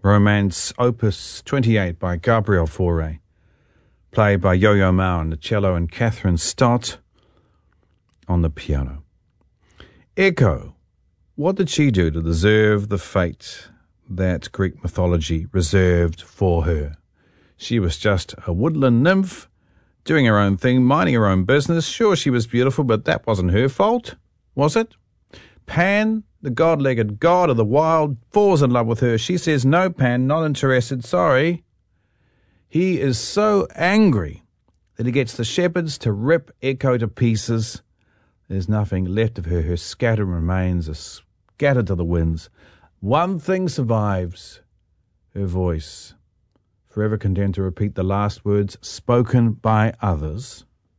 Romance Opus 28 by Gabriel Fauré, played by Yo-Yo Ma on the cello and Catherine Stott on the piano. Echo, what did she do to deserve the fate that Greek mythology reserved for her? She was just a woodland nymph, doing her own thing, minding her own business. Sure, she was beautiful, but that wasn't her fault, was it? Pan, the god-legged god of the wild, falls in love with her. She says, no, Pan, not interested, sorry. He is so angry that he gets the shepherds to rip Echo to pieces. There's nothing left of her. Her scattered remains are scattered to the winds. One thing survives, her voice, forever condemned to repeat the last words spoken by others.